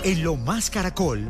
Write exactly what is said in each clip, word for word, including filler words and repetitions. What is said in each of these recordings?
En Lo Más Caracol,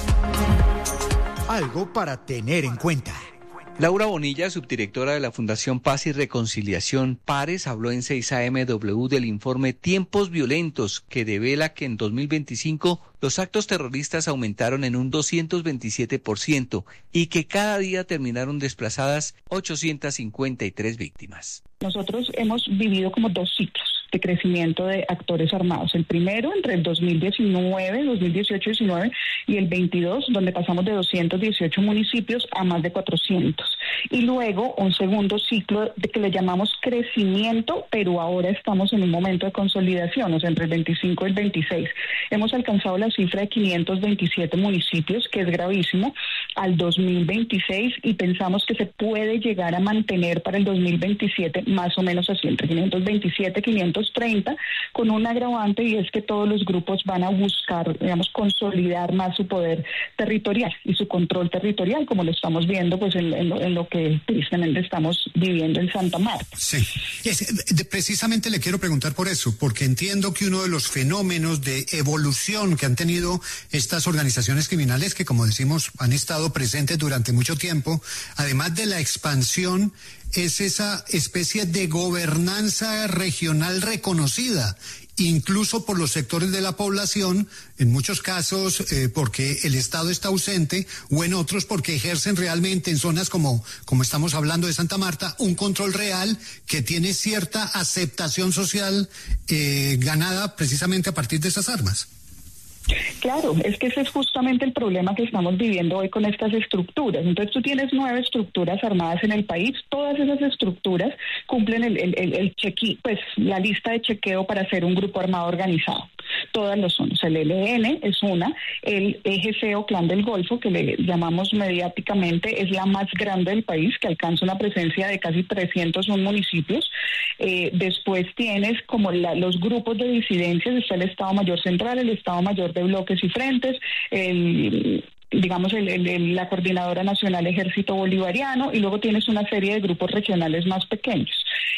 algo para tener en cuenta. Laura Bonilla, subdirectora de la Fundación Paz y Reconciliación Pares, habló en seis A M W del informe Tiempos Violentos, que devela que en dos mil veinticinco los actos terroristas aumentaron en un doscientos veintisiete por ciento y que cada día terminaron desplazadas ochocientas cincuenta y tres víctimas. Nosotros hemos vivido como dos ciclos de crecimiento de actores armados. El primero entre el dos mil diecinueve, dos mil dieciocho diecinueve y el veintidós, donde pasamos de doscientos dieciocho municipios a más de cuatrocientos. Y luego un segundo ciclo de que le llamamos crecimiento, pero ahora estamos en un momento de consolidación, o sea, entre el veinticinco y el veintiséis. Hemos alcanzado la cifra de quinientos veintisiete municipios, que es gravísimo, al dos mil veintiséis, y pensamos que se puede llegar a mantener para el dos mil veintisiete más o menos así, entre quinientos veintisiete, quinientos treinta, con un agravante, y es que todos los grupos van a buscar, digamos, consolidar más su poder territorial y su control territorial, como lo estamos viendo pues en, en, lo, en lo que precisamente estamos viviendo en Santa Marta. Sí, es, de, precisamente le quiero preguntar por eso, porque entiendo que uno de los fenómenos de evolución que han tenido estas organizaciones criminales, que como decimos han estado presentes durante mucho tiempo, además de la expansión, es esa especie de gobernanza regional reconocida, incluso por los sectores de la población, en muchos casos eh, porque el Estado está ausente, o en otros porque ejercen realmente en zonas como, como estamos hablando de Santa Marta, un control real que tiene cierta aceptación social eh, ganada precisamente a partir de esas armas. Claro, es que ese es justamente el problema que estamos viviendo hoy con estas estructuras. Entonces tú tienes nueve estructuras armadas en el país, todas esas estructuras cumplen el, el, el, el chequi, pues la lista de chequeo para ser un grupo armado organizado. Todas lo son. O sea, el E L N es una, el E G C o Clan del Golfo, que le llamamos mediáticamente, es la más grande del país, que alcanza una presencia de casi trescientos uno municipios. Eh, después tienes como la, los grupos de disidencias, está el Estado Mayor Central, el Estado Mayor de Bloques y Frentes, el... digamos, el, el, la Coordinadora Nacional Ejército Bolivariano, y luego tienes una serie de grupos regionales más pequeños.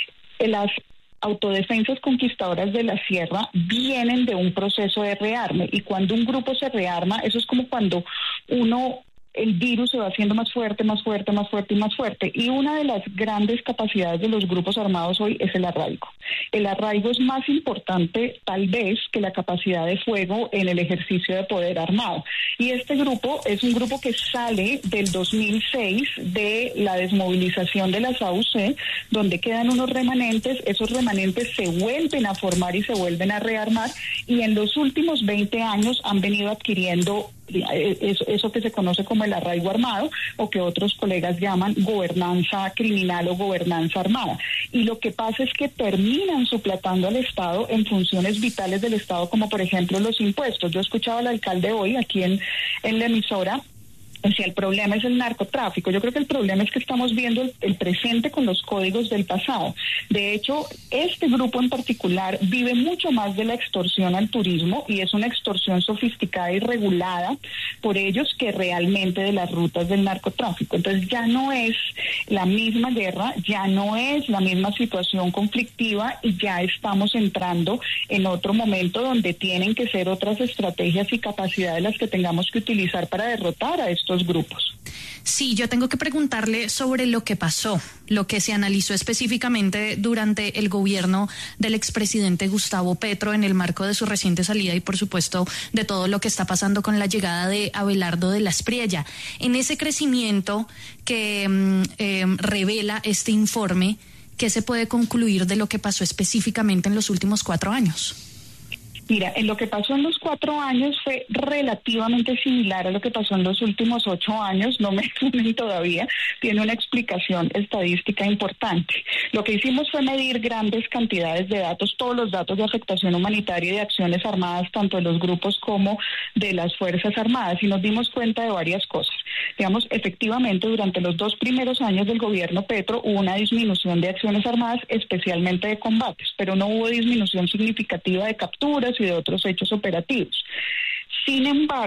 Las autodefensas conquistadoras de la sierra vienen de un proceso de rearme, y cuando un grupo se rearma, eso es como cuando uno... el virus se va haciendo más fuerte, más fuerte, más fuerte y más fuerte. Y una de las grandes capacidades de los grupos armados hoy es el arraigo. El arraigo es más importante, tal vez, que la capacidad de fuego en el ejercicio de poder armado. Y este grupo es un grupo que sale del dos mil seis, de la desmovilización de las A U C, donde quedan unos remanentes. Esos remanentes se vuelven a formar y se vuelven a rearmar, y en los últimos veinte años han venido adquiriendo Eso, eso que se conoce como el arraigo armado, o que otros colegas llaman gobernanza criminal o gobernanza armada. Y lo que pasa es que terminan suplantando al Estado en funciones vitales del Estado, como por ejemplo los impuestos. Yo escuchaba al alcalde hoy aquí en, en la emisora. Si el problema es el narcotráfico, yo creo que el problema es que estamos viendo el, el presente con los códigos del pasado. De hecho, este grupo en particular vive mucho más de la extorsión al turismo, y es una extorsión sofisticada y regulada por ellos, que realmente de las rutas del narcotráfico. Entonces ya no es la misma guerra, ya no es la misma situación conflictiva, y ya estamos entrando en otro momento donde tienen que ser otras estrategias y capacidades las que tengamos que utilizar para derrotar a estos grupos. Sí, yo tengo que preguntarle sobre lo que pasó, lo que se analizó específicamente durante el gobierno del expresidente Gustavo Petro en el marco de su reciente salida, y por supuesto de todo lo que está pasando con la llegada de Abelardo de la Espriella. En ese crecimiento que eh, revela este informe, ¿qué se puede concluir de lo que pasó específicamente en los últimos cuatro años? Mira, en lo que pasó en los cuatro años fue relativamente similar a lo que pasó en los últimos ocho años, no me sumen todavía, tiene una explicación estadística importante. Lo que hicimos fue medir grandes cantidades de datos, todos los datos de afectación humanitaria y de acciones armadas, tanto de los grupos como de las Fuerzas Armadas, y nos dimos cuenta de varias cosas. Digamos, efectivamente, durante los dos primeros años del gobierno Petro hubo una disminución de acciones armadas, especialmente de combates, pero no hubo disminución significativa de capturas y de otros hechos operativos. Sin embargo,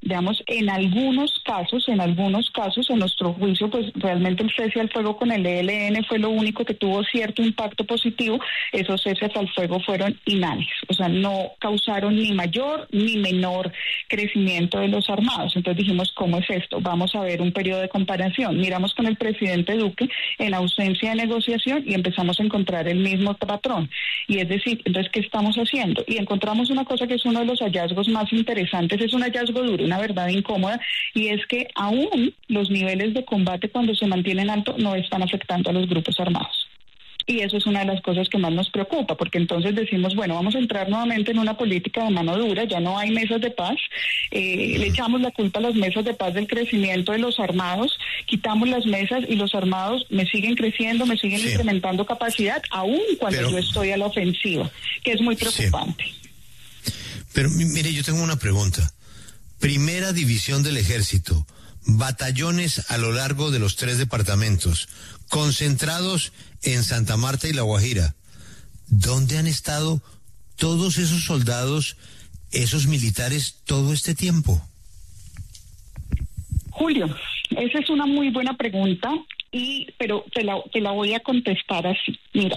Digamos, en algunos casos, en algunos casos, en nuestro juicio, pues realmente el cese al fuego con el E L N fue lo único que tuvo cierto impacto positivo. Esos ceses al fuego fueron inhábiles, o sea, no causaron ni mayor ni menor crecimiento de los armados. Entonces dijimos, ¿cómo es esto? Vamos a ver un periodo de comparación. Miramos con el presidente Duque en ausencia de negociación y empezamos a encontrar el mismo patrón. Y es decir, entonces, ¿qué estamos haciendo? Y encontramos una cosa que es uno de los hallazgos más interesantes, es un hallazgo duro, una verdad incómoda, y es que aún los niveles de combate cuando se mantienen altos no están afectando a los grupos armados. Y eso es una de las cosas que más nos preocupa, porque entonces decimos, bueno, vamos a entrar nuevamente en una política de mano dura, ya no hay mesas de paz, eh, le echamos la culpa a las mesas de paz del crecimiento de los armados, quitamos las mesas y los armados me siguen creciendo, me siguen sí. incrementando capacidad, aún cuando Pero, yo estoy a la ofensiva, que es muy preocupante. Sí. Pero mire, yo tengo una pregunta. Primera división del ejército, batallones a lo largo de los tres departamentos, concentrados en Santa Marta y La Guajira. ¿Dónde han estado todos esos soldados, esos militares, todo este tiempo? Julio, esa es una muy buena pregunta, y pero te la, te la voy a contestar así. Mira,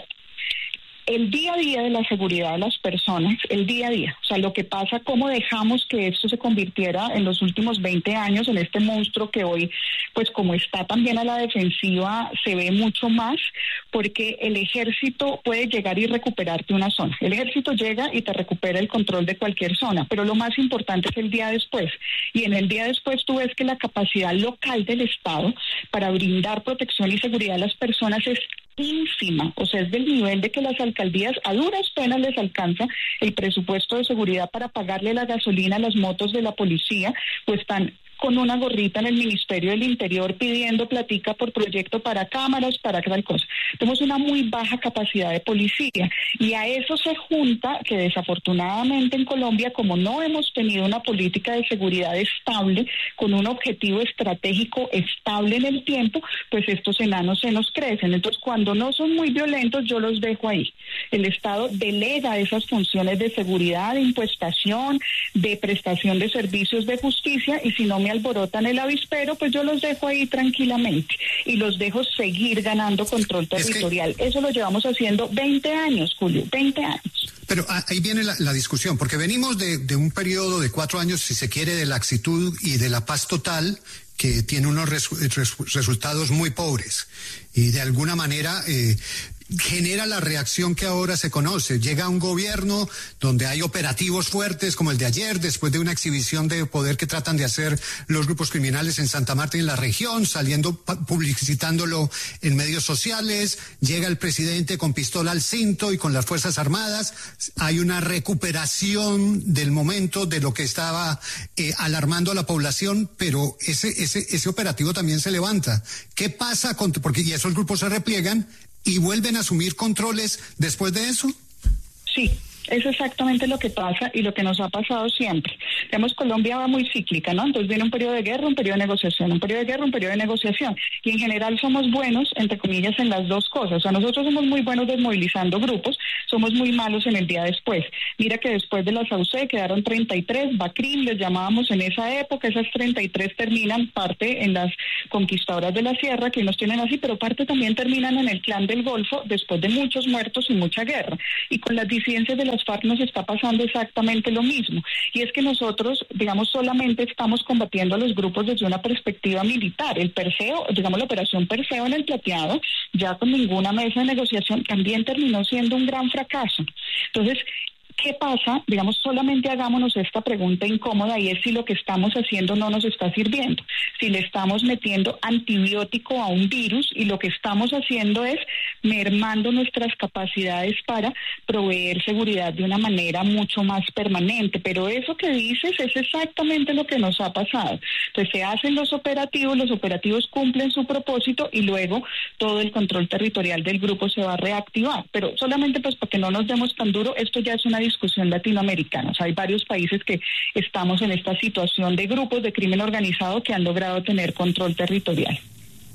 el día a día de la seguridad de las personas, el día a día, o sea, lo que pasa, cómo dejamos que esto se convirtiera en los últimos veinte años en este monstruo que hoy, pues como está también a la defensiva, se ve mucho más, porque el ejército puede llegar y recuperarte una zona. El ejército llega y te recupera el control de cualquier zona, pero lo más importante es el día después. Y en el día después tú ves que la capacidad local del Estado para brindar protección y seguridad a las personas es ínfima, o sea, es del nivel de que las alcaldías a duras penas les alcanza el presupuesto de seguridad para pagarle la gasolina a las motos de la policía, pues están con una gorrita en el Ministerio del Interior pidiendo platica por proyecto para cámaras, para tal cosa. Tenemos una muy baja capacidad de policía, y a eso se junta que desafortunadamente en Colombia, como no hemos tenido una política de seguridad estable, con un objetivo estratégico estable en el tiempo, pues estos enanos se nos crecen. Entonces, cuando no son muy violentos, yo los dejo ahí. El Estado delega esas funciones de seguridad, de impuestación, de prestación de servicios de justicia, y si no me alborotan el avispero, pues yo los dejo ahí tranquilamente y los dejo seguir ganando control territorial. Es que... Eso lo llevamos haciendo veinte años, Julio, veinte años. Pero ahí viene la, la discusión, porque venimos de, de un periodo de cuatro años, si se quiere, de laxitud y de la paz total, que tiene unos res, res, resultados muy pobres. Y de alguna manera... Eh, genera la reacción que ahora se conoce. Llega un gobierno donde hay operativos fuertes como el de ayer, después de una exhibición de poder que tratan de hacer los grupos criminales en Santa Marta y en la región, saliendo, publicitándolo en medios sociales. Llega el presidente con pistola al cinto y con las Fuerzas Armadas. Hay una recuperación del momento de lo que estaba eh, alarmando a la población, pero ese, ese, ese operativo también se levanta. ¿Qué pasa con, porque y esos grupos se repliegan y vuelven a asumir controles después de eso? Sí. Es exactamente lo que pasa y lo que nos ha pasado siempre. Digamos, Colombia va muy cíclica, ¿no? Entonces viene un periodo de guerra, un periodo de negociación, un periodo de guerra, un periodo de negociación. Y en general somos buenos, entre comillas, en las dos cosas. O sea, nosotros somos muy buenos desmovilizando grupos, somos muy malos en el día después. Mira que después de las A U C E quedaron treinta y tres, BACRIM les llamábamos en esa época, esas treinta y tres terminan parte en las conquistadoras de la sierra, que nos tienen así, pero parte también terminan en el Clan del Golfo, después de muchos muertos y mucha guerra. Y con las disidencias de las FARC nos está pasando exactamente lo mismo, y es que nosotros, digamos, solamente estamos combatiendo a los grupos desde una perspectiva militar. El Perseo, digamos, la operación Perseo en el Plateado, ya con ninguna mesa de negociación, también terminó siendo un gran fracaso. Entonces, ¿qué pasa? Digamos, solamente hagámonos esta pregunta incómoda, y es si lo que estamos haciendo no nos está sirviendo. Si le estamos metiendo antibiótico a un virus, y lo que estamos haciendo es mermando nuestras capacidades para proveer seguridad de una manera mucho más permanente. Pero eso que dices es exactamente lo que nos ha pasado. Pues se hacen los operativos, los operativos cumplen su propósito, y luego todo el control territorial del grupo se va a reactivar. Pero solamente pues para que no nos demos tan duro, esto ya es una discusión latinoamericana. O sea, hay varios países que estamos en esta situación de grupos de crimen organizado que han logrado tener control territorial.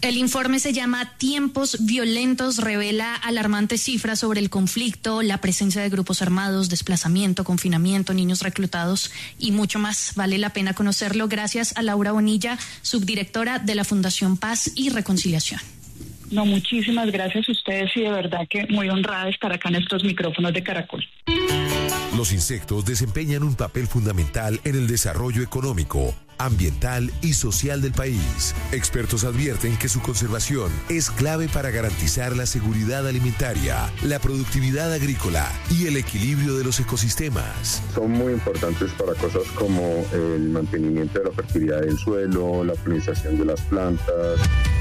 El informe se llama Tiempos Violentos, revela alarmantes cifras sobre el conflicto, la presencia de grupos armados, desplazamiento, confinamiento, niños reclutados y mucho más. Vale la pena conocerlo gracias a Laura Bonilla, subdirectora de la Fundación Paz y Reconciliación. No, muchísimas gracias a ustedes y de verdad que muy honrada estar acá en estos micrófonos de Caracol. Los insectos desempeñan un papel fundamental en el desarrollo económico, ambiental y social del país. Expertos advierten que su conservación es clave para garantizar la seguridad alimentaria, la productividad agrícola y el equilibrio de los ecosistemas. Son muy importantes para cosas como el mantenimiento de la fertilidad del suelo, la polinización de las plantas.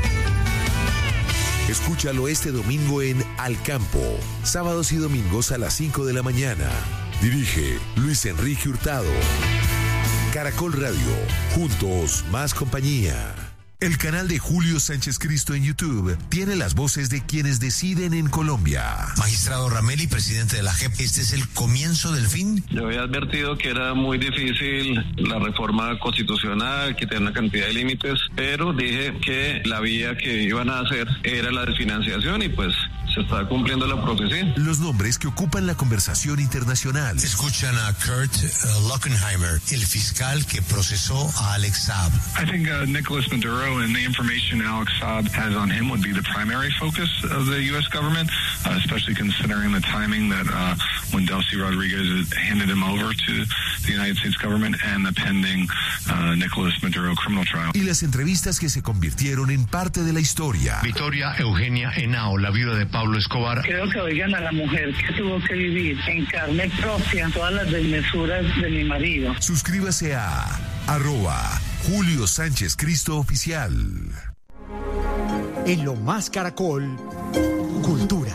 Escúchalo este domingo en Al Campo, sábados y domingos a las cinco de la mañana. Dirige Luis Enrique Hurtado. Caracol Radio, juntos más compañía. El canal de Julio Sánchez Cristo en YouTube tiene las voces de quienes deciden en Colombia. Magistrado Rameli, presidente de la J E P, ¿este es el comienzo del fin? Yo había advertido que era muy difícil la reforma constitucional, que tenía una cantidad de límites, pero dije que la vía que iban a hacer era la desfinanciación y pues se está cumpliendo la profecía. Los nombres que ocupan la conversación internacional. Escuchan a Kurt uh, Lockenheimer, el fiscal que procesó a Alex Saab. I think uh, Nicholas Maduro and the information Alex Saab has on him would be the primary focus of the U S government, uh, especially considering the timing that uh, when Delcy Rodriguez handed him over to the United States government and the pending uh, Nicholas Maduro criminal trial. Y las entrevistas que se convirtieron en parte de la historia. Victoria Eugenia Henao, la viuda de Pablo Escobar. Creo que oigan a la mujer que tuvo que vivir en carne propia todas las desmesuras de mi marido. Suscríbase a arroba Julio Sánchez Cristo Oficial. En Lo Más Caracol, Cultura.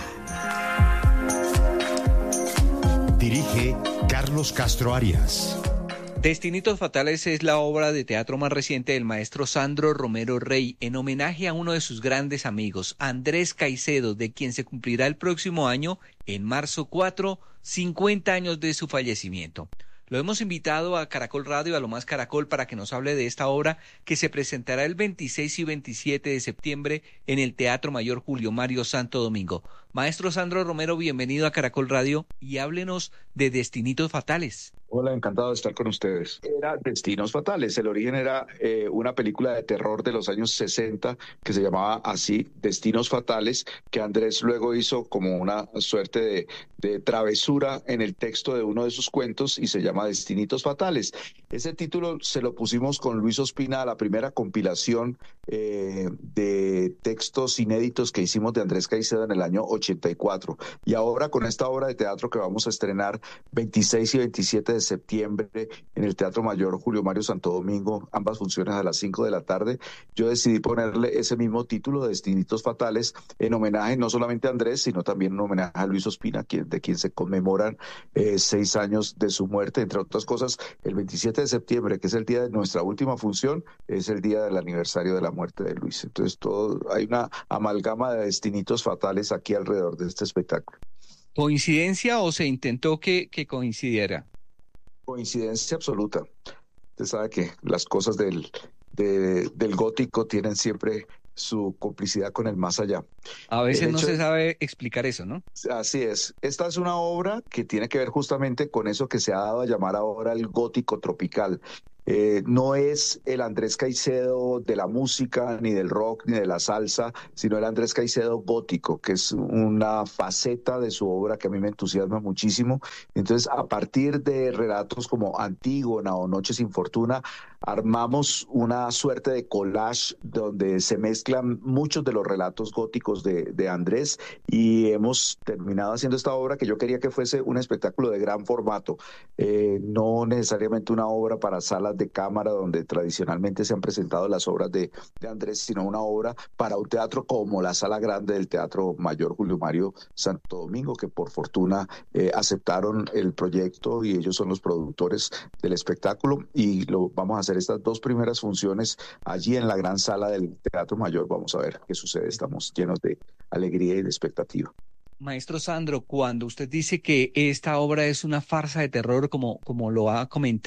Dirige Carlos Castro Arias. Destinitos Fatales es la obra de teatro más reciente del maestro Sandro Romero Rey, en homenaje a uno de sus grandes amigos, Andrés Caicedo, de quien se cumplirá el próximo año, en marzo cuatro, cincuenta años de su fallecimiento. Lo hemos invitado a Caracol Radio, a Lo Más Caracol, para que nos hable de esta obra que se presentará el veintiséis y veintisiete de septiembre en el Teatro Mayor Julio Mario Santo Domingo. Maestro Sandro Romero, bienvenido a Caracol Radio y háblenos de Destinitos Fatales. Hola, encantado de estar con ustedes. Era Destinos Fatales. El origen era eh, una película de terror de los años sesenta que se llamaba así, Destinos Fatales, que Andrés luego hizo como una suerte de, de travesura en el texto de uno de sus cuentos y se llama Destinitos Fatales. Ese título se lo pusimos con Luis Ospina a la primera compilación eh, de textos inéditos que hicimos de Andrés Caicedo en el año ochenta y cuatro. Y ahora con esta obra de teatro que vamos a estrenar veintiséis y veintisiete de septiembre en el Teatro Mayor Julio Mario Santo Domingo, ambas funciones a las cinco de la tarde, yo decidí ponerle ese mismo título, Destinitos Fatales, en homenaje no solamente a Andrés, sino también en homenaje a Luis Ospina, quien, de quien se conmemoran eh, seis años de su muerte. Entre otras cosas, el veintisiete de septiembre, que es el día de nuestra última función, es el día del aniversario de la muerte de Luis. Entonces, todo, hay una amalgama de destinitos fatales aquí alrededor de este espectáculo. ¿Coincidencia o se intentó que, que coincidiera? Coincidencia absoluta. Usted sabe que las cosas del, de, del gótico tienen siempre su complicidad con el más allá. A veces no se de... sabe explicar eso, ¿no? Así es. Esta es una obra que tiene que ver justamente con eso que se ha dado a llamar ahora el gótico tropical. Eh, no es el Andrés Caicedo de la música, ni del rock, ni de la salsa, sino el Andrés Caicedo gótico, que es una faceta de su obra que a mí me entusiasma muchísimo. Entonces, a partir de relatos como Antígona o Noche sin Fortuna, armamos una suerte de collage donde se mezclan muchos de los relatos góticos de, de Andrés y hemos terminado haciendo esta obra que yo quería que fuese un espectáculo de gran formato, eh, no necesariamente una obra para salas de cámara donde tradicionalmente se han presentado las obras de, de Andrés, sino una obra para un teatro como la Sala Grande del Teatro Mayor Julio Mario Santo Domingo, que por fortuna eh, aceptaron el proyecto y ellos son los productores del espectáculo y lo vamos a hacer estas dos primeras funciones allí en la gran sala del Teatro Mayor. Vamos a ver qué sucede, estamos llenos de alegría y de expectativa. Maestro Sandro, cuando usted dice que esta obra es una farsa de terror, como, como lo ha comentado,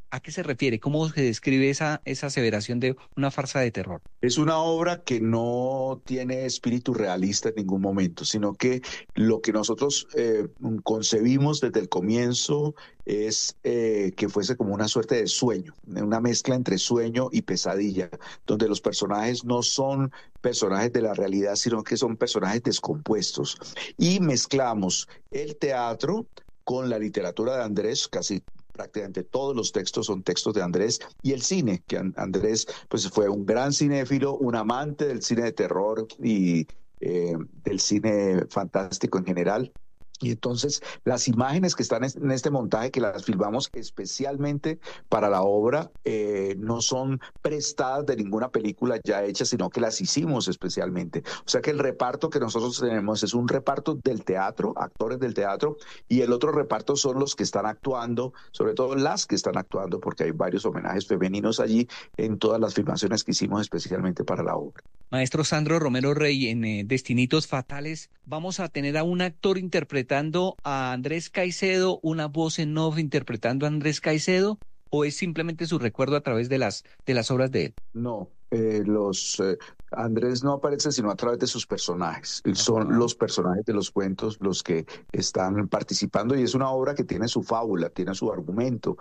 ¿A qué se refiere? ¿Cómo se describe esa, esa aseveración de una farsa de terror? Es una obra que no tiene espíritu realista en ningún momento, sino que lo que nosotros eh, concebimos desde el comienzo es eh, que fuese como una suerte de sueño, una mezcla entre sueño y pesadilla, donde los personajes no son personajes de la realidad, sino que son personajes descompuestos. Y mezclamos el teatro con la literatura de Andrés, casi prácticamente todos los textos son textos de Andrés, y el cine, que Andrés pues fue un gran cinéfilo, un amante del cine de terror y eh, del cine fantástico en general. Y entonces las imágenes que están en este montaje, que las filmamos especialmente para la obra, eh, no son prestadas de ninguna película ya hecha, sino que las hicimos especialmente. O sea que el reparto que nosotros tenemos es un reparto del teatro, actores del teatro, y el otro reparto son los que están actuando, sobre todo las que están actuando, porque hay varios homenajes femeninos allí en todas las filmaciones que hicimos especialmente para la obra. Maestro Sandro Romero Rey, en eh, Destinitos Fatales vamos a tener a un actor interpretando a Andrés Caicedo, una voz en off interpretando a Andrés Caicedo, ¿o es simplemente su recuerdo a través de las, de las obras de él? No, eh, los eh, Andrés no aparece sino a través de sus personajes. Son uh-huh. los personajes de los cuentos los que están participando, y es una obra que tiene su fábula, tiene su argumento,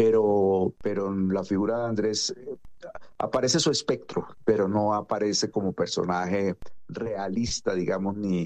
pero, pero en la figura de Andrés eh, aparece su espectro, pero no aparece como personaje realista, digamos, ni,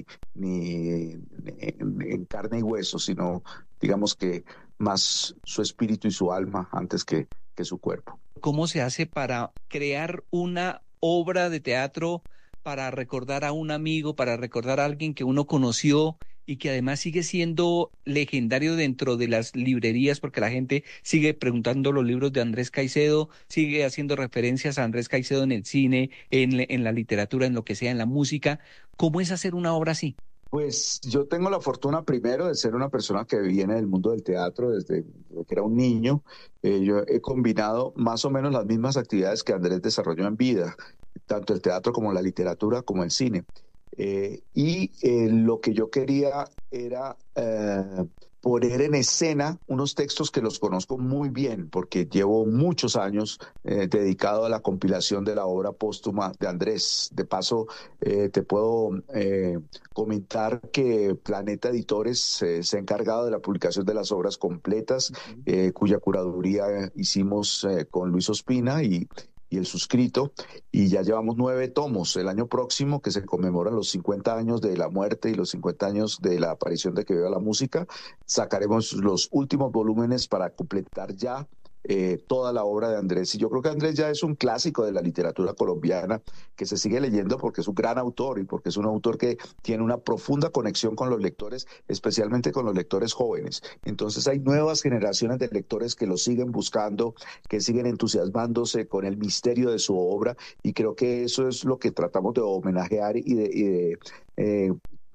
ni, ni en, en carne y hueso, sino digamos que más su espíritu y su alma antes que, que su cuerpo. ¿Cómo se hace para crear una obra de teatro, para recordar a un amigo, para recordar a alguien que uno conoció y que además sigue siendo legendario dentro de las librerías, porque la gente sigue preguntando los libros de Andrés Caicedo, sigue haciendo referencias a Andrés Caicedo en el cine, en, en la literatura, en lo que sea, en la música? ¿Cómo es hacer una obra así? Pues yo tengo la fortuna primero de ser una persona que viene del mundo del teatro desde que era un niño. Eh, yo he combinado más o menos las mismas actividades que Andrés desarrolló en vida, tanto el teatro como la literatura como el cine. Eh, y eh, lo que yo quería era eh, poner en escena unos textos que los conozco muy bien, porque llevo muchos años eh, dedicado a la compilación de la obra póstuma de Andrés. De paso, eh, te puedo eh, comentar que Planeta Editores eh, se ha encargado de la publicación de las obras completas, uh-huh. eh, cuya curaduría hicimos eh, con Luis Ospina y y el suscrito, y ya llevamos nueve tomos. El año próximo, que se conmemoran los cincuenta años de la muerte y los cincuenta años de la aparición de Que Viva la Música, sacaremos los últimos volúmenes para completar ya eh, toda la obra de Andrés. Y yo creo que Andrés ya es un clásico de la literatura colombiana que se sigue leyendo porque es un gran autor y porque es un autor que tiene una profunda conexión con los lectores, especialmente con los lectores jóvenes. Entonces hay nuevas generaciones de lectores que lo siguen buscando, que siguen entusiasmándose con el misterio de su obra, y creo que eso es lo que tratamos de homenajear y de, y de eh,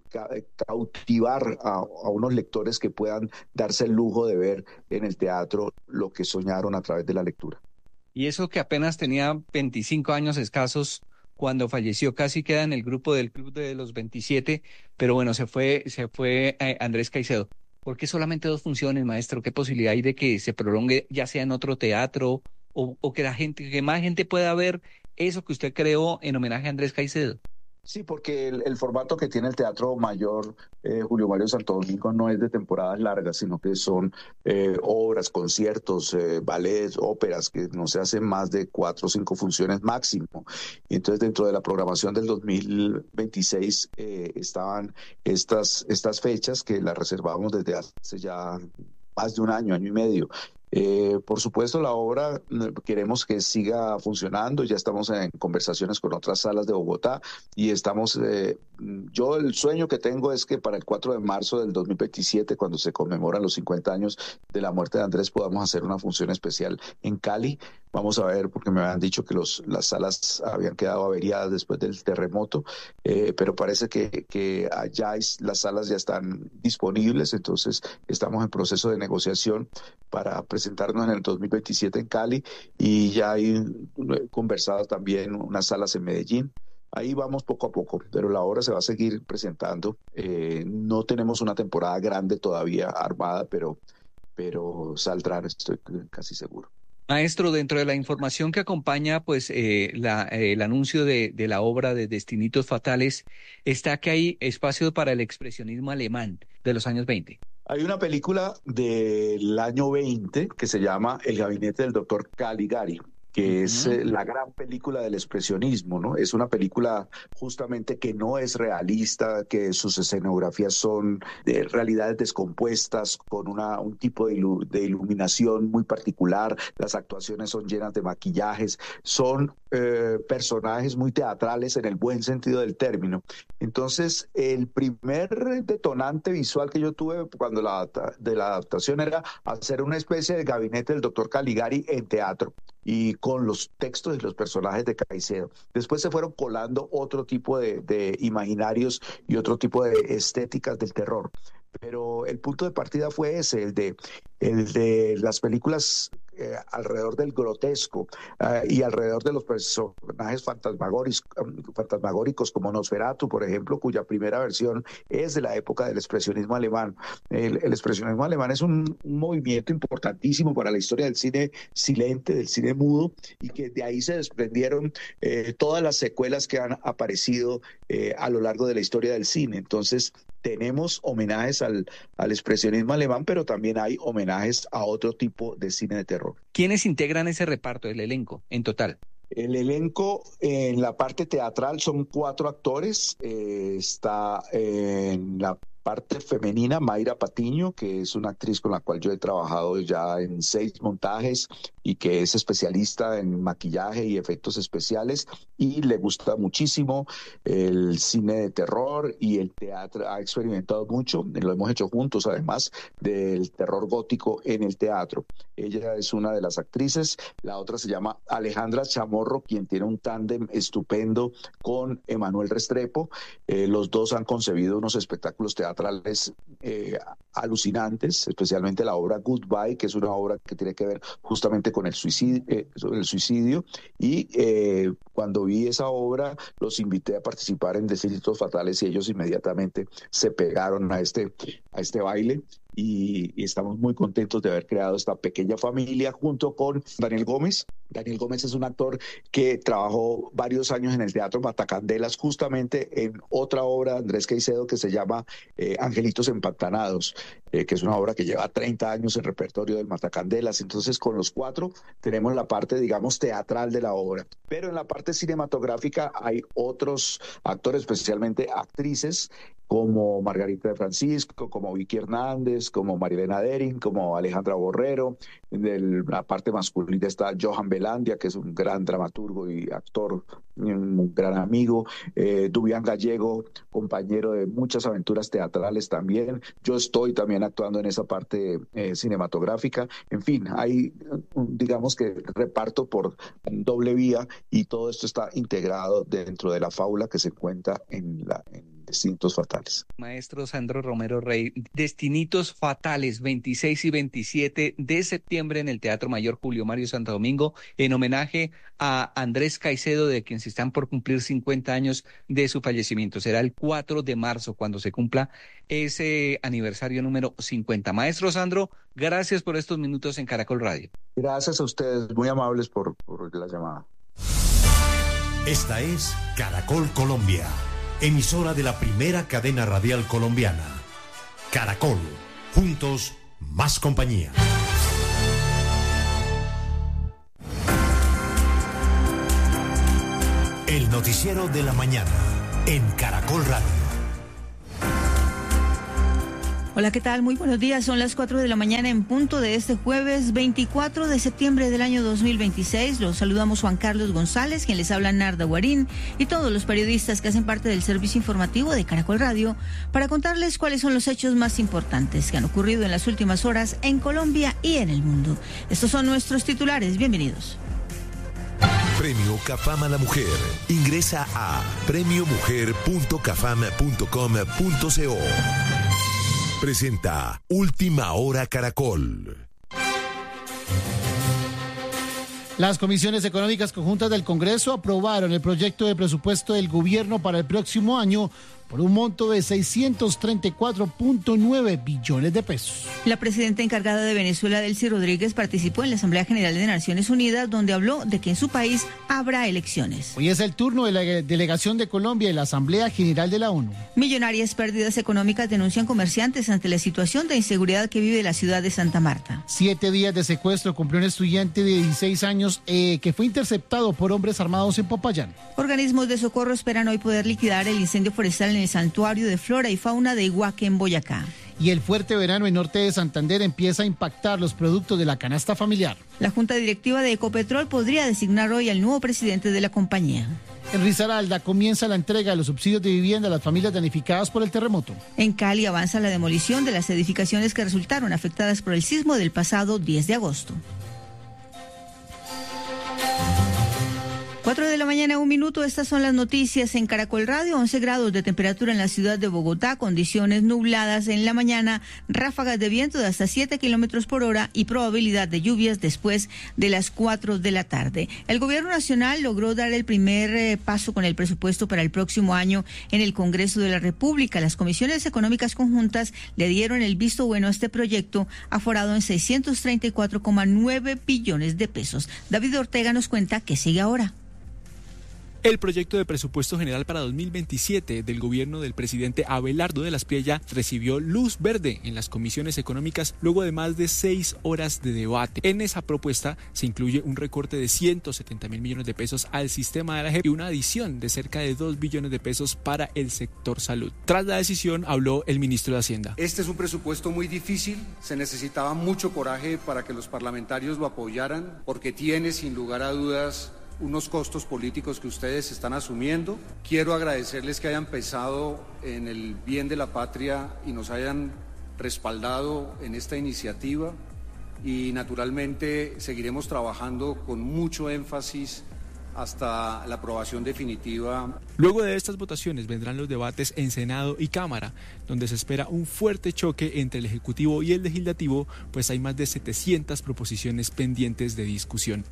cautivar a, a unos lectores que puedan darse el lujo de ver en el teatro lo que soñaron a través de la lectura. Y eso que apenas tenía veinticinco años escasos cuando falleció, casi queda en el grupo del club de los veintisiete, pero bueno, se fue, se fue eh, Andrés Caicedo. ¿Por qué solamente dos funciones, maestro? ¿Qué posibilidad hay de que se prolongue, ya sea en otro teatro, o, o que la gente, que más gente pueda ver eso que usted creó en homenaje a Andrés Caicedo? Sí, porque el, el formato que tiene el Teatro Mayor eh, Julio Mario Santo Domingo no es de temporadas largas, sino que son eh, obras, conciertos, eh, ballets, óperas, que no se hacen más de cuatro o cinco funciones máximo. Y entonces dentro de la programación del dos mil veintiséis eh, estaban estas, estas fechas que las reservábamos desde hace ya más de un año, año y medio. Eh, por supuesto, la obra queremos que siga funcionando. Ya estamos en conversaciones con otras salas de Bogotá y estamos, eh, yo el sueño que tengo es que para el cuatro de marzo del dos mil veintisiete, cuando se conmemoran los cincuenta años de la muerte de Andrés, podamos hacer una función especial en Cali. Vamos a ver, porque me habían dicho que los, las salas habían quedado averiadas después del terremoto, eh, pero parece que, que allá las salas ya están disponibles, entonces estamos en proceso de negociación para presentarnos en el dos mil veintisiete en Cali, y ya hay conversado también unas salas en Medellín. Ahí vamos poco a poco, pero la obra se va a seguir presentando. Eh, no tenemos una temporada grande todavía armada, pero, pero saldrán, estoy casi seguro. Maestro, dentro de la información que acompaña pues eh, la, eh, el anuncio de, de la obra de Destinitos Fatales, está que hay espacio para el expresionismo alemán de los años veinte. Hay una película del año veinte que se llama El gabinete del doctor Caligari, que uh-huh. es eh, la gran película del expresionismo, ¿no? Es una película justamente que no es realista, que sus escenografías son de realidades descompuestas, con una, un tipo de, ilu- de iluminación muy particular, las actuaciones son llenas de maquillajes, son eh, personajes muy teatrales en el buen sentido del término. Entonces, el primer detonante visual que yo tuve cuando la, de la adaptación era hacer una especie de gabinete del doctor Caligari en teatro, y con los textos y los personajes de Caicedo. Después se fueron colando otro tipo de, de imaginarios y otro tipo de estéticas del terror. Pero el punto de partida fue ese, el de, el de las películas eh, alrededor del grotesco eh, y alrededor de los personajes fantasmagóricos, fantasmagóricos como Nosferatu, por ejemplo, cuya primera versión es de la época del expresionismo alemán. El, el expresionismo alemán es un, un movimiento importantísimo para la historia del cine silente, del cine mudo, y que de ahí se desprendieron eh, todas las secuelas que han aparecido eh, a lo largo de la historia del cine. Entonces, tenemos homenajes al, al expresionismo alemán, pero también hay homenajes a otro tipo de cine de terror. ¿Quiénes integran ese reparto, el elenco, en total? El elenco en la parte teatral son cuatro actores. Eh, está en la parte femenina Mayra Patiño, que es una actriz con la cual yo he trabajado ya en seis montajes y que es especialista en maquillaje y efectos especiales, y le gusta muchísimo el cine de terror y el teatro. Ha experimentado mucho, lo hemos hecho juntos además, del terror gótico en el teatro. Ella es una de las actrices. La otra se llama Alejandra Chamorro, quien tiene un tándem estupendo con Emanuel Restrepo. Eh, los dos han concebido unos espectáculos teatrales eh, alucinantes, especialmente la obra Goodbye, que es una obra que tiene que ver justamente con el suicidio, eh, el suicidio. Y eh, cuando vi esa obra, los invité a participar en Destinitos Fatales y ellos inmediatamente se pegaron a este, a este baile. Y, y estamos muy contentos de haber creado esta pequeña familia junto con Daniel Gómez. Daniel Gómez es un actor que trabajó varios años en el Teatro Matacandelas, justamente en otra obra de Andrés Caicedo que se llama eh, Angelitos Empantanados, eh, que es una obra que lleva treinta años en repertorio del Matacandelas. Entonces, con los cuatro tenemos la parte, digamos, teatral de la obra. Pero en la parte cinematográfica hay otros actores, especialmente actrices, como Margarita de Francisco, como Vicky Hernández, como Marilena Dering, como Alejandra Borrero. En la parte masculina está Johan Belandia, que es un gran dramaturgo y actor, un gran amigo. Eh, Dubián Gallego, compañero de muchas aventuras teatrales también. Yo estoy también actuando en esa parte eh, cinematográfica. En fin, hay, digamos que reparto por doble vía, y todo esto está integrado dentro de la fábula que se cuenta en la en Destinitos Fatales. Maestro Sandro Romero Rey, Destinitos Fatales, veintiséis y veintisiete de septiembre en el Teatro Mayor Julio Mario Santo Domingo, en homenaje a Andrés Caicedo, de quien se están por cumplir cincuenta años de su fallecimiento. Será el cuatro de marzo cuando se cumpla ese aniversario número cincuenta. Maestro Sandro, gracias por estos minutos en Caracol Radio. Gracias a ustedes, muy amables por, por la llamada. Esta es Caracol Colombia, emisora de la primera cadena radial colombiana. Caracol, juntos, más compañía. El noticiero de la mañana, en Caracol Radio. Hola, ¿qué tal? Muy buenos días. Son las cuatro de la mañana en punto de este jueves veinticuatro de septiembre del año dos mil veintiséis. Los saludamos Juan Carlos González, quien les habla Narda Guarín, y todos los periodistas que hacen parte del servicio informativo de Caracol Radio, para contarles cuáles son los hechos más importantes que han ocurrido en las últimas horas en Colombia y en el mundo. Estos son nuestros titulares. Bienvenidos. Premio Cafam a la Mujer. Ingresa a premio mujer punto cafam punto com punto co. Presenta Última Hora Caracol. Las comisiones económicas conjuntas del Congreso aprobaron el proyecto de presupuesto del gobierno para el próximo año, por un monto de seiscientos treinta y cuatro punto nueve billones de pesos. La presidenta encargada de Venezuela, Delcy Rodríguez, participó en la Asamblea General de Naciones Unidas, donde habló de que en su país habrá elecciones. Hoy es el turno de la delegación de Colombia en la Asamblea General de la ONU. Millonarias pérdidas económicas denuncian comerciantes ante la situación de inseguridad que vive la ciudad de Santa Marta. Siete días de secuestro cumplió un estudiante de dieciséis años eh, que fue interceptado por hombres armados en Popayán. Organismos de socorro esperan hoy poder liquidar el incendio forestal en el santuario de flora y fauna de Iguaque en Boyacá. Y el fuerte verano en norte de Santander empieza a impactar los productos de la canasta familiar. La Junta Directiva de Ecopetrol podría designar hoy al nuevo presidente de la compañía. En Risaralda comienza la entrega de los subsidios de vivienda a las familias damnificadas por el terremoto. En Cali avanza la demolición de las edificaciones que resultaron afectadas por el sismo del pasado diez de agosto. Cuatro de la mañana, un minuto. Estas son las noticias en Caracol Radio. once grados de temperatura en la ciudad de Bogotá, condiciones nubladas en la mañana, ráfagas de viento de hasta siete kilómetros por hora y probabilidad de lluvias después de las cuatro de la tarde. El gobierno nacional logró dar el primer eh, paso con el presupuesto para el próximo año en el Congreso de la República. Las comisiones económicas conjuntas le dieron el visto bueno a este proyecto, aforado en seiscientos treinta y cuatro coma nueve billones de pesos. David Ortega nos cuenta qué sigue ahora. El proyecto de presupuesto general para dos mil veintisiete del gobierno del presidente Abelardo de la Espriella recibió luz verde en las comisiones económicas luego de más de seis horas de debate. En esa propuesta se incluye un recorte de ciento setenta mil millones de pesos al sistema de la J E P y una adición de cerca de dos billones de pesos para el sector salud. Tras la decisión habló el ministro de Hacienda. Este es un presupuesto muy difícil, se necesitaba mucho coraje para que los parlamentarios lo apoyaran, porque tiene sin lugar a dudas unos costos políticos que ustedes están asumiendo. Quiero agradecerles que hayan pensado en el bien de la patria y nos hayan respaldado en esta iniciativa, y naturalmente seguiremos trabajando con mucho énfasis hasta la aprobación definitiva. Luego de estas votaciones vendrán los debates en Senado y Cámara, donde se espera un fuerte choque entre el Ejecutivo y el Legislativo, pues hay más de setecientas proposiciones pendientes de discusión.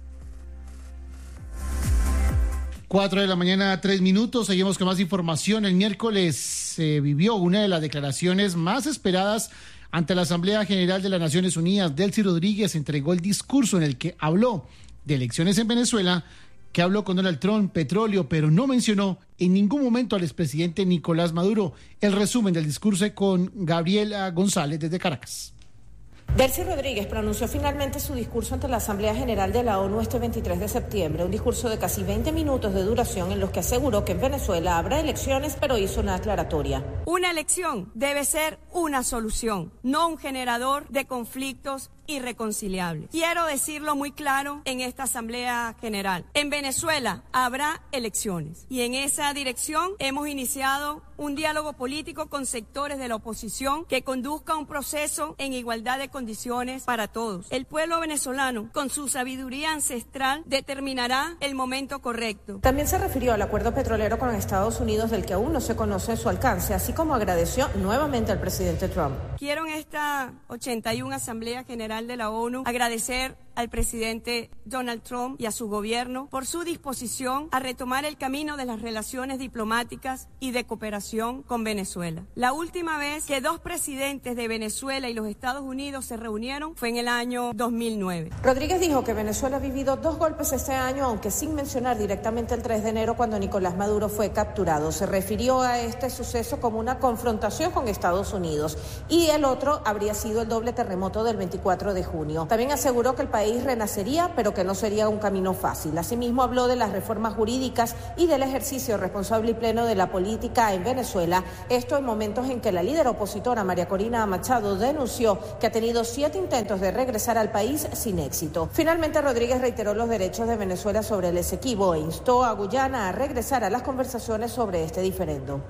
Cuatro de la mañana, tres minutos. Seguimos con más información. El miércoles se eh, vivió una de las declaraciones más esperadas ante la Asamblea General de las Naciones Unidas. Delcy Rodríguez entregó el discurso en el que habló de elecciones en Venezuela, que habló con Donald Trump, petróleo, pero no mencionó en ningún momento al expresidente Nicolás Maduro. El resumen del discurso con Gabriela González desde Caracas. Delcy Rodríguez pronunció finalmente su discurso ante la Asamblea General de la ONU este veintitrés de septiembre, un discurso de casi veinte minutos de duración en los que aseguró que en Venezuela habrá elecciones, pero hizo una aclaratoria. Una elección debe ser una solución, no un generador de conflictos irreconciliables. Quiero decirlo muy claro en esta Asamblea General. En Venezuela habrá elecciones y en esa dirección hemos iniciado un diálogo político con sectores de la oposición que conduzca un proceso en igualdad de condiciones para todos. El pueblo venezolano, con su sabiduría ancestral, determinará el momento correcto. También se refirió al acuerdo petrolero con Estados Unidos, del que aún no se conoce su alcance, así como agradeció nuevamente al presidente Trump. Quiero en esta ochenta y una Asamblea General de la ONU agradecer al presidente Donald Trump y a su gobierno por su disposición a retomar el camino de las relaciones diplomáticas y de cooperación con Venezuela. La última vez que dos presidentes de Venezuela y los Estados Unidos se reunieron fue en el año dos mil nueve. Rodríguez dijo que Venezuela ha vivido dos golpes este año, aunque sin mencionar directamente el tres de enero, cuando Nicolás Maduro fue capturado. Se refirió a este suceso como una confrontación con Estados Unidos, y el otro habría sido el doble terremoto del veinticuatro de junio. También aseguró que el país renacería, pero que no sería un camino fácil. Asimismo, habló de las reformas jurídicas y del ejercicio responsable y pleno de la política en Venezuela. Esto en momentos en que la líder opositora María Corina Machado denunció que ha tenido siete intentos de regresar al país sin éxito. Finalmente, Rodríguez reiteró los derechos de Venezuela sobre el Esequibo e instó a Guyana a regresar a las conversaciones sobre este diferendo.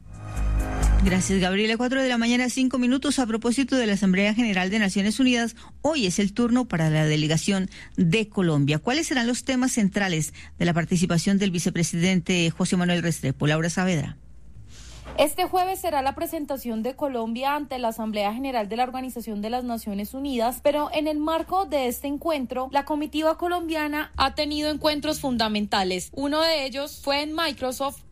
Gracias, Gabriela. Cuatro de la mañana, cinco minutos. A propósito de la Asamblea General de Naciones Unidas, hoy es el turno para la delegación de Colombia. ¿Cuáles serán los temas centrales de la participación del vicepresidente José Manuel Restrepo? Laura Saavedra. Este jueves será la presentación de Colombia ante la Asamblea General de la Organización de las Naciones Unidas, pero en el marco de este encuentro, la comitiva colombiana ha tenido encuentros fundamentales. Uno de ellos fue en Microsoft,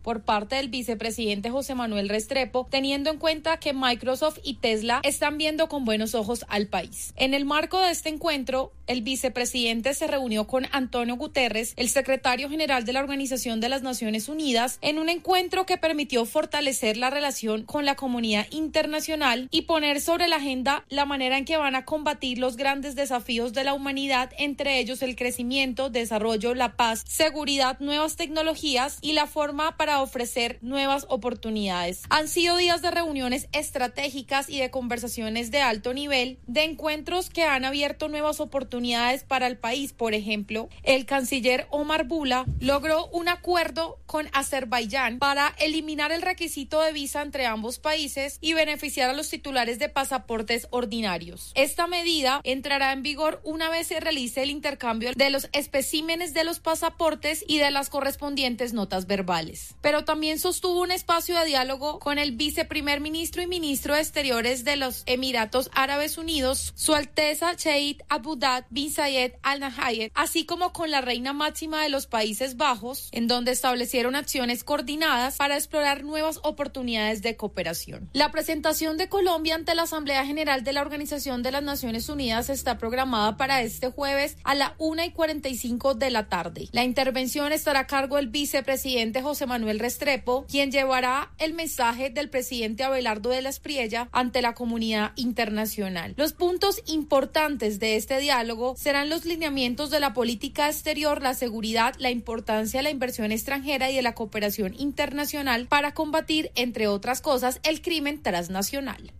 por parte del vicepresidente José Manuel Restrepo, teniendo en cuenta que Microsoft y Tesla están viendo con buenos ojos al país. En el marco de este encuentro, el vicepresidente se reunió con Antonio Guterres, el secretario general de la Organización de las Naciones Unidas, en un encuentro que permitió fortalecer la relación con la comunidad internacional y poner sobre la agenda la manera en que van a combatir los grandes desafíos de la humanidad, entre ellos el crecimiento, desarrollo, la paz, seguridad, nuevas tecnologías y la forma para ofrecer nuevas oportunidades. Han sido días de reuniones estratégicas y de conversaciones de alto nivel, de encuentros que han abierto nuevas oportunidades para el país. Por ejemplo, el canciller Omar Bula logró un acuerdo con Azerbaiyán para eliminar el requisito de visa entre ambos países y beneficiar a los titulares de pasaportes ordinarios. Esta medida entrará en vigor una vez se realice el intercambio de los especímenes de los pasaportes y de las correspondientes notas verbales. Pero también sostuvo un espacio de diálogo con el viceprimer ministro y ministro de Exteriores de los Emiratos Árabes Unidos, Su Alteza Sheikh Abdullah bin Zayed Al Nahyan, así como con la reina máxima de los Países Bajos, en donde establecieron acciones coordinadas para explorar nuevas oportunidades de cooperación. La presentación de Colombia ante la Asamblea General de la Organización de las Naciones Unidas está programada para este jueves a la una y cuarenta y cinco de la tarde. La intervención estará a cargo del vicepresidente José Manuel Restrepo, quien llevará el mensaje del presidente Abelardo de la Espriella ante la comunidad internacional. Los puntos importantes de este diálogo serán los lineamientos de la política exterior, la seguridad, la importancia de la inversión extranjera y de la cooperación internacional para combatir, entre otras cosas, el crimen transnacional.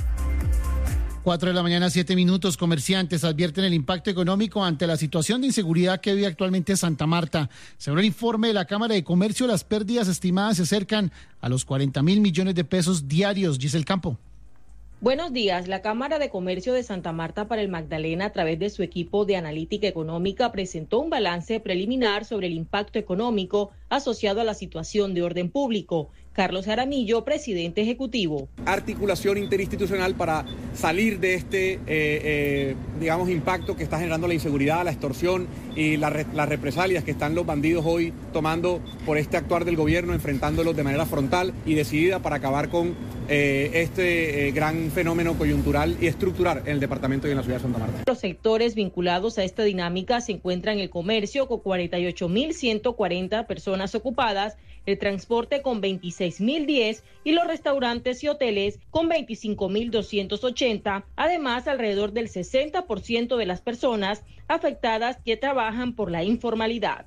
Cuatro de la mañana, siete minutos. Comerciantes advierten el impacto económico ante la situación de inseguridad que vive actualmente Santa Marta. Según el informe de la Cámara de Comercio, las pérdidas estimadas se acercan a los cuarenta mil millones de pesos diarios. Giselle Campo. Buenos días. La Cámara de Comercio de Santa Marta para el Magdalena, a través de su equipo de analítica económica, presentó un balance preliminar sobre el impacto económico asociado a la situación de orden público. Carlos Jaramillo, presidente ejecutivo. Articulación interinstitucional para salir de este, eh, eh, digamos, impacto que está generando la inseguridad, la extorsión y la re, las represalias que están los bandidos hoy tomando por este actuar del gobierno, enfrentándolos de manera frontal y decidida para acabar con eh, este eh, gran fenómeno coyuntural y estructural en el departamento y en la ciudad de Santa Marta. Los sectores vinculados a esta dinámica se encuentran en el comercio con cuarenta y ocho mil ciento cuarenta personas ocupadas, el transporte con veintiséis mil diez y los restaurantes y hoteles con veinticinco mil doscientos ochenta. Además, alrededor del sesenta por ciento de las personas afectadas que trabajan por la informalidad.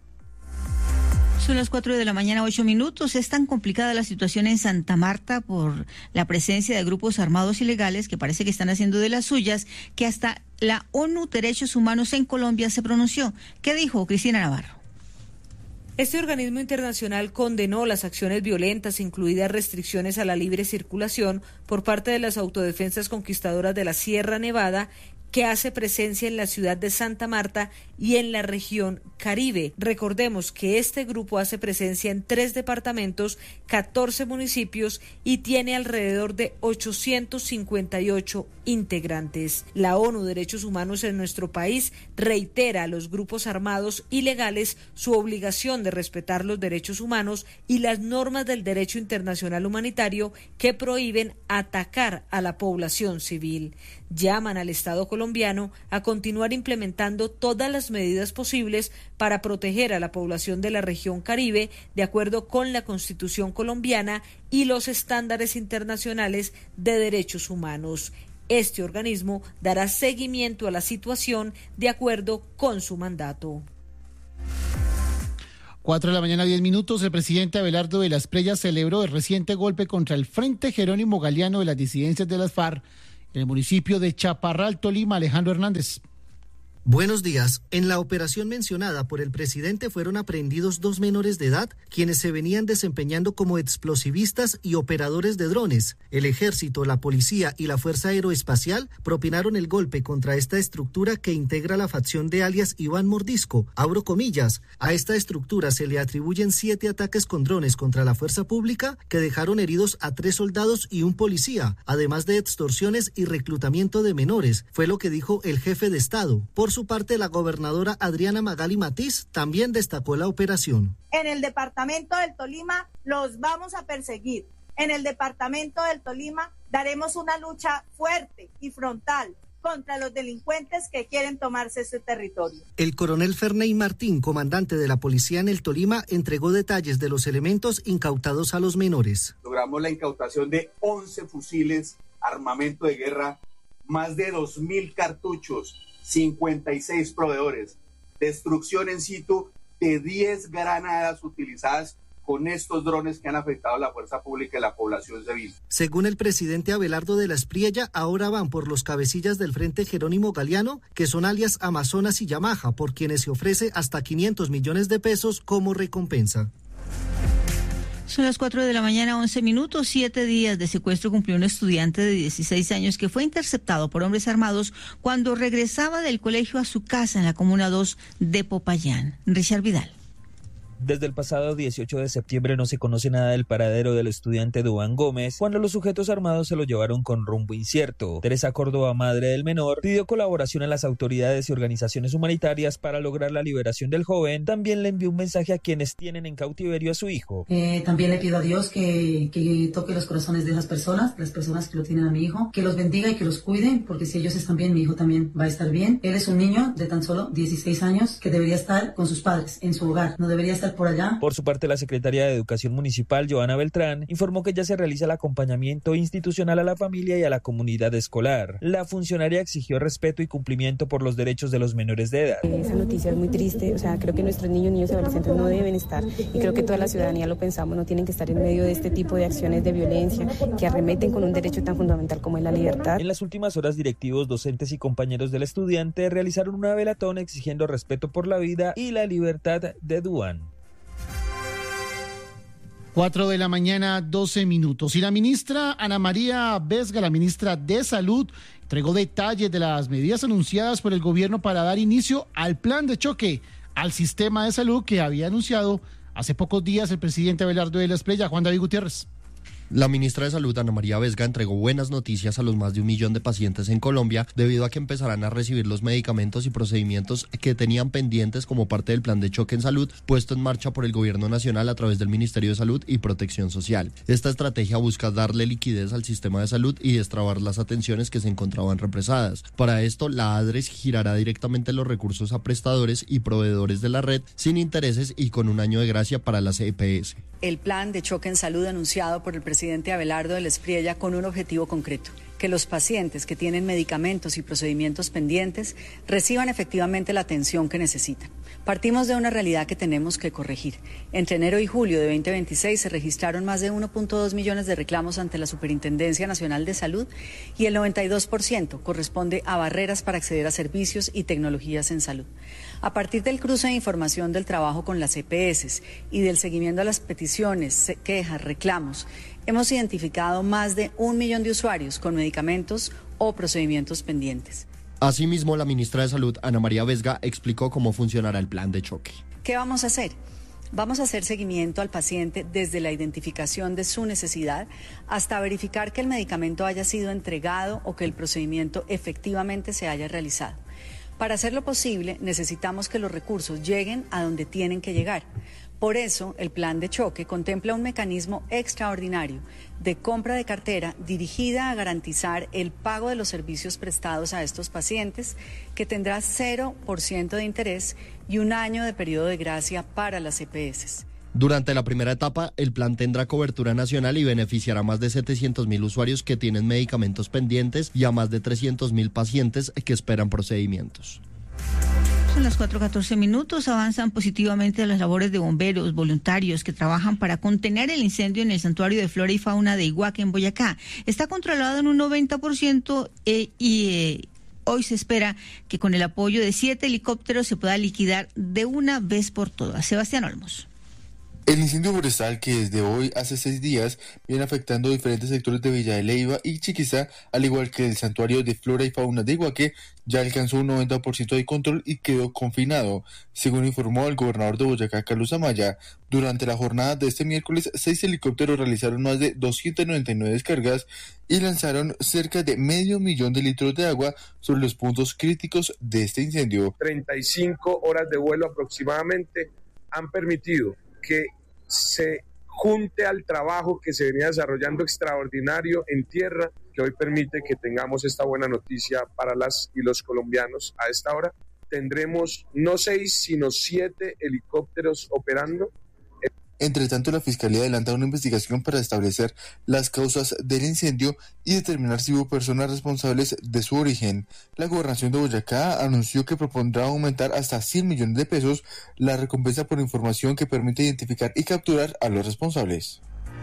Son las cuatro de la mañana, ocho minutos. Es tan complicada la situación en Santa Marta por la presencia de grupos armados ilegales que parece que están haciendo de las suyas, que hasta la ONU Derechos Humanos en Colombia se pronunció. ¿Qué dijo Cristina Navarro? Este organismo internacional condenó las acciones violentas, incluidas restricciones a la libre circulación por parte de las autodefensas conquistadoras de la Sierra Nevada, que hace presencia en la ciudad de Santa Marta y en la región Caribe. Recordemos que este grupo hace presencia en tres departamentos, catorce municipios y tiene alrededor de ochocientos cincuenta y ocho integrantes. La ONU Derechos Humanos en nuestro país reitera a los grupos armados ilegales su obligación de respetar los derechos humanos y las normas del derecho internacional humanitario que prohíben atacar a la población civil. Llaman al Estado colombiano a continuar implementando todas las medidas posibles para proteger a la población de la región Caribe de acuerdo con la Constitución colombiana y los estándares internacionales de derechos humanos. Este organismo dará seguimiento a la situación de acuerdo con su mandato. Cuatro de la mañana, diez minutos. El presidente Abelardo de la Espriella celebró el reciente golpe contra el Frente Jerónimo Galeano de las disidencias de las FARC en el municipio de Chaparral, Tolima. Alejandro Hernández. Buenos días. En la operación mencionada por el presidente fueron aprehendidos dos menores de edad, quienes se venían desempeñando como explosivistas y operadores de drones. El ejército, la policía y la Fuerza Aeroespacial propinaron el golpe contra esta estructura que integra la facción de alias Iván Mordisco. Abro comillas. A esta estructura se le atribuyen siete ataques con drones contra la fuerza pública que dejaron heridos a tres soldados y un policía, además de extorsiones y reclutamiento de menores, fue lo que dijo el jefe de Estado. Por su parte, la gobernadora Adriana Magali Matiz también destacó la operación. En el departamento del Tolima los vamos a perseguir. En el departamento del Tolima daremos una lucha fuerte y frontal contra los delincuentes que quieren tomarse este territorio. El coronel Ferney Martín, comandante de la policía en el Tolima, entregó detalles de los elementos incautados a los menores. Logramos la incautación de once fusiles, armamento de guerra, más de dos mil cartuchos, cincuenta y seis proveedores, destrucción en situ de diez granadas utilizadas con estos drones que han afectado a la fuerza pública y la población civil. Según el presidente Abelardo de la Espriella, ahora van por los cabecillas del Frente Jerónimo Galeano, que son alias Amazonas y Yamaha, por quienes se ofrece hasta quinientos millones de pesos como recompensa. Son las cuatro de la mañana, once minutos. Siete días de secuestro cumplió un estudiante de dieciséis años que fue interceptado por hombres armados cuando regresaba del colegio a su casa en la Comuna dos de Popayán. Richard Vidal. Desde el pasado dieciocho de septiembre no se conoce nada del paradero del estudiante Duván Gómez, cuando los sujetos armados se lo llevaron con rumbo incierto. Teresa Córdoba, madre del menor, pidió colaboración a las autoridades y organizaciones humanitarias para lograr la liberación del joven. También le envió un mensaje a quienes tienen en cautiverio a su hijo. Eh, también le pido a Dios que, que toque los corazones de esas personas, las personas que lo tienen a mi hijo, que los bendiga y que los cuide, porque si ellos están bien, mi hijo también va a estar bien. Él es un niño de tan solo dieciséis años que debería estar con sus padres, en su hogar, no debería estar por allá. Por su parte, la secretaria de Educación Municipal, Joana Beltrán, informó que ya se realiza el acompañamiento institucional a la familia y a la comunidad escolar. La funcionaria exigió respeto y cumplimiento por los derechos de los menores de edad. Esa noticia es muy triste, o sea, creo que nuestros niños, niños y adolescentes no deben estar, y creo que toda la ciudadanía lo pensamos, no tienen que estar en medio de este tipo de acciones de violencia que arremeten con un derecho tan fundamental como es la libertad. En las últimas horas, directivos, docentes y compañeros del estudiante realizaron una velatón exigiendo respeto por la vida y la libertad de Duván. Cuatro de la mañana, doce minutos. Y la ministra Ana María Vesga, la ministra de Salud, entregó detalles de las medidas anunciadas por el gobierno para dar inicio al plan de choque al sistema de salud que había anunciado hace pocos días el presidente Abelardo de la Espriella. Juan David Gutiérrez. La ministra de Salud, Ana María Vesga, entregó buenas noticias a los más de un millón de pacientes en Colombia debido a que empezarán a recibir los medicamentos y procedimientos que tenían pendientes como parte del plan de choque en salud puesto en marcha por el Gobierno Nacional a través del Ministerio de Salud y Protección Social. Esta estrategia busca darle liquidez al sistema de salud y destrabar las atenciones que se encontraban represadas. Para esto, la ADRES girará directamente los recursos a prestadores y proveedores de la red sin intereses y con un año de gracia para las E P S. El plan de choque en salud anunciado por el presidente Abelardo de la Espriella con un objetivo concreto: que los pacientes que tienen medicamentos y procedimientos pendientes reciban efectivamente la atención que necesitan. Partimos de una realidad que tenemos que corregir. Entre enero y julio de veinte veintiséis se registraron más de uno punto dos millones de reclamos ante la Superintendencia Nacional de Salud y el noventa y dos por ciento corresponde a barreras para acceder a servicios y tecnologías en salud. A partir del cruce de información del trabajo con las E P S y del seguimiento a las peticiones, quejas, reclamos, hemos identificado más de un millón de usuarios con medicamentos o procedimientos pendientes. Asimismo, la ministra de Salud, Ana María Vesga, explicó cómo funcionará el plan de choque. ¿Qué vamos a hacer? Vamos a hacer seguimiento al paciente desde la identificación de su necesidad hasta verificar que el medicamento haya sido entregado o que el procedimiento efectivamente se haya realizado. Para hacerlo posible, necesitamos que los recursos lleguen a donde tienen que llegar. Por eso, el plan de choque contempla un mecanismo extraordinario de compra de cartera dirigida a garantizar el pago de los servicios prestados a estos pacientes, que tendrá cero por ciento de interés y un año de periodo de gracia para las E P S. Durante la primera etapa, el plan tendrá cobertura nacional y beneficiará a más de setecientos mil usuarios que tienen medicamentos pendientes y a más de trescientos mil pacientes que esperan procedimientos. Son las cuatro catorce minutos. Avanzan positivamente las labores de bomberos voluntarios que trabajan para contener el incendio en el Santuario de Flora y Fauna de Iguaque, en Boyacá. Está controlado en un noventa por ciento eh, y... Eh, Hoy se espera que con el apoyo de siete helicópteros se pueda liquidar de una vez por todas. Sebastián Olmos. El incendio forestal, que desde hoy hace seis días viene afectando diferentes sectores de Villa de Leyva y Chiquizá, al igual que el Santuario de Flora y Fauna de Iguaque, ya alcanzó un noventa por ciento de control y quedó confinado, según informó el gobernador de Boyacá, Carlos Amaya. Durante la jornada de este miércoles, seis helicópteros realizaron más de doscientas noventa y nueve descargas y lanzaron cerca de medio millón de litros de agua sobre los puntos críticos de este incendio. treinta y cinco horas de vuelo aproximadamente han permitido que se adjunte al trabajo que se venía desarrollando extraordinario en tierra, que hoy permite que tengamos esta buena noticia para las y los colombianos. A esta hora tendremos no seis, sino siete helicópteros operando. Entre tanto, la Fiscalía adelanta una investigación para establecer las causas del incendio y determinar si hubo personas responsables de su origen. La Gobernación de Boyacá anunció que propondrá aumentar hasta cien millones de pesos la recompensa por información que permite identificar y capturar a los responsables.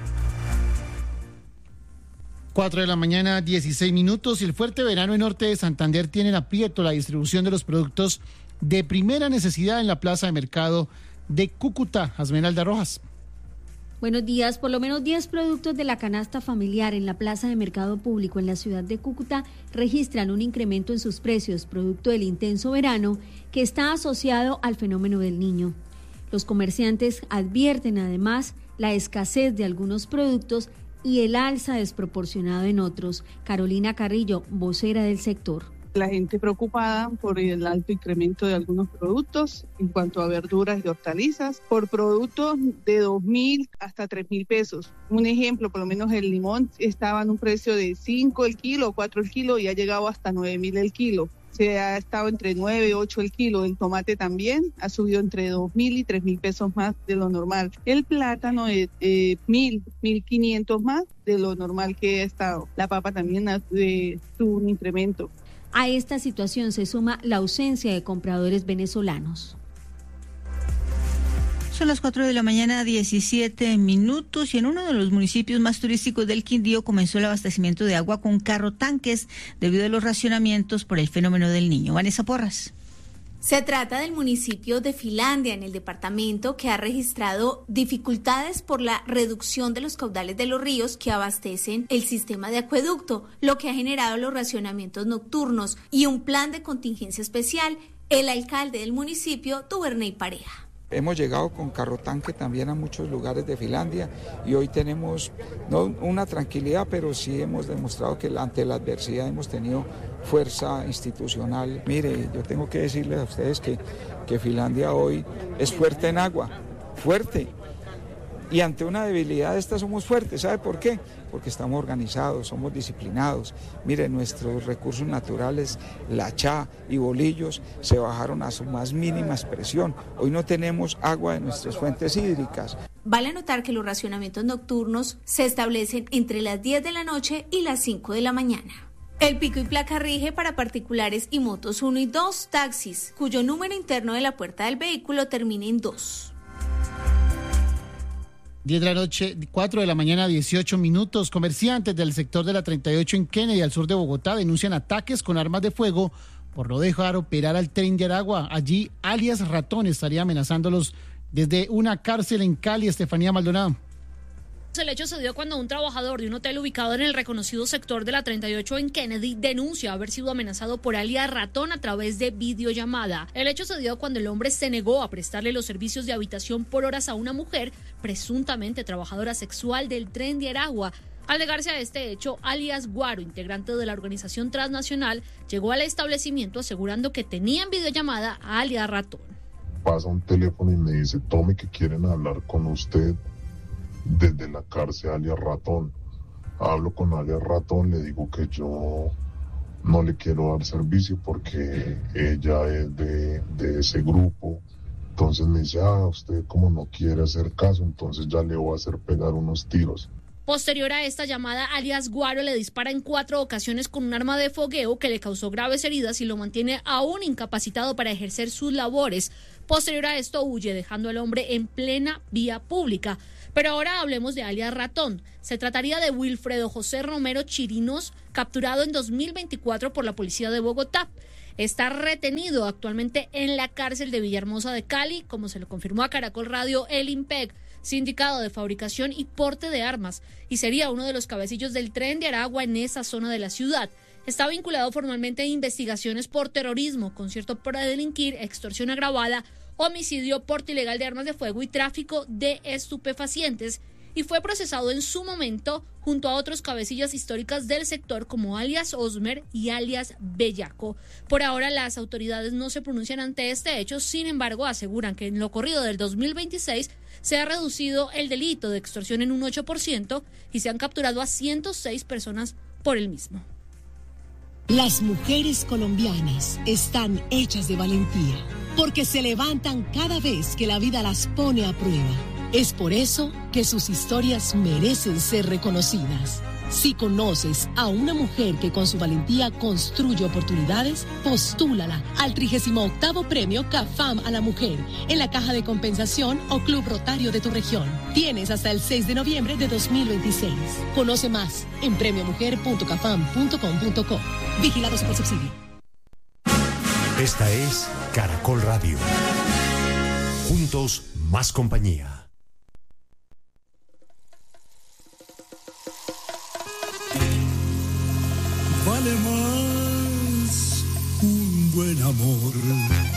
cuatro de la mañana, dieciséis minutos, y el fuerte verano en norte de Santander tiene en aprieto la distribución de los productos de primera necesidad en la plaza de mercado de Cúcuta. Esmeralda Rojas. Buenos días. Por lo menos diez productos de la canasta familiar en la plaza de mercado público en la ciudad de Cúcuta registran un incremento en sus precios, producto del intenso verano que está asociado al fenómeno del Niño. Los comerciantes advierten además la escasez de algunos productos y el alza desproporcionado en otros. Carolina Carrillo, vocera del sector. La gente preocupada por el alto incremento de algunos productos en cuanto a verduras y hortalizas, por productos de dos mil hasta tres mil pesos. Un ejemplo, por lo menos el limón estaba en un precio de cinco el kilo, cuatro el kilo y ha llegado hasta nueve mil el kilo. Se ha estado entre nueve, ocho el kilo. El tomate también ha subido entre dos mil y tres mil pesos más de lo normal. El plátano es eh, mil, mil quinientos más de lo normal que ha estado. La papa también ha, eh, tuvo un incremento. A esta situación se suma la ausencia de compradores venezolanos. Son las cuatro de la mañana, diecisiete minutos, y en uno de los municipios más turísticos del Quindío comenzó el abastecimiento de agua con carro tanques debido a los racionamientos por el fenómeno del Niño. Vanessa Porras. Se trata del municipio de Finlandia, en el departamento, que ha registrado dificultades por la reducción de los caudales de los ríos que abastecen el sistema de acueducto, lo que ha generado los racionamientos nocturnos y un plan de contingencia especial. El alcalde del municipio, Tuberney Pareja. Hemos llegado con carro tanque también a muchos lugares de Finlandia y hoy tenemos no una tranquilidad, pero sí hemos demostrado que ante la adversidad hemos tenido fuerza institucional. Mire, yo tengo que decirles a ustedes que, que Finlandia hoy es fuerte en agua, fuerte. Y ante una debilidad de esta somos fuertes. ¿Sabe por qué? Porque estamos organizados, somos disciplinados. Mire, nuestros recursos naturales, la chá y bolillos, se bajaron a su más mínima expresión. Hoy no tenemos agua de nuestras fuentes hídricas. Vale anotar que los racionamientos nocturnos se establecen entre las diez de la noche y las cinco de la mañana. El pico y placa rige para particulares y motos uno y dos, taxis, cuyo número interno de la puerta del vehículo termine en dos. diez de la noche, cuatro de la mañana, dieciocho minutos. Comerciantes del sector de la treinta y ocho en Kennedy, al sur de Bogotá, denuncian ataques con armas de fuego por no dejar operar al tren de Aragua. Allí, alias Ratón estaría amenazándolos desde una cárcel en Cali. Estefanía Maldonado. El hecho se dio cuando un trabajador de un hotel ubicado en el reconocido sector de la treinta y ocho en Kennedy denuncia haber sido amenazado por alias Ratón a través de videollamada. El hecho se dio cuando el hombre se negó a prestarle los servicios de habitación por horas a una mujer, presuntamente trabajadora sexual del tren de Aragua. Al negarse a este hecho, alias Guaro, integrante de la organización transnacional, llegó al establecimiento asegurando que tenía en videollamada a alias Ratón. Pasa un teléfono y me dice: tome, que quieren hablar con usted desde la cárcel, alias Ratón. Hablo con alias Ratón, le digo que yo no le quiero dar servicio porque ella es de, de ese grupo. Entonces me dice: ah, usted como no quiere hacer caso, entonces ya le voy a hacer pegar unos tiros. Posterior a esta llamada, alias Guaro le dispara en cuatro ocasiones con un arma de fogueo que le causó graves heridas y lo mantiene aún incapacitado para ejercer sus labores. Posterior a esto, huye, dejando al hombre en plena vía pública. Pero ahora hablemos de alias Ratón. Se trataría de Wilfredo José Romero Chirinos, capturado en dos mil veinticuatro por la policía de Bogotá. Está retenido actualmente en la cárcel de Villahermosa de Cali, como se lo confirmó a Caracol Radio el IMPEC, Sindicato de Fabricación y Porte de Armas, y sería uno de los cabecillos del tren de Aragua en esa zona de la ciudad. Está vinculado formalmente a investigaciones por terrorismo, concierto para delinquir, extorsión agravada, homicidio, porte ilegal de armas de fuego y tráfico de estupefacientes, y fue procesado en su momento junto a otros cabecillas históricas del sector como alias Osmer y alias Bellaco. Por ahora las autoridades no se pronuncian ante este hecho, sin embargo aseguran que en lo corrido del dos mil veintiséis se ha reducido el delito de extorsión en un ocho por ciento y se han capturado a ciento seis personas por el mismo. Las mujeres colombianas están hechas de valentía, porque se levantan cada vez que la vida las pone a prueba. Es por eso que sus historias merecen ser reconocidas. Si conoces a una mujer que con su valentía construye oportunidades, postúlala al trigésimo octavo Premio CAFAM a la Mujer en la Caja de Compensación o Club Rotario de tu región. Tienes hasta el seis de noviembre de dos mil veintiséis. Conoce más en premio mujer punto cafam punto com punto co. Vigilado Supersubsidio. Esta es Caracol Radio. Juntos, más compañía. Vale más un buen amor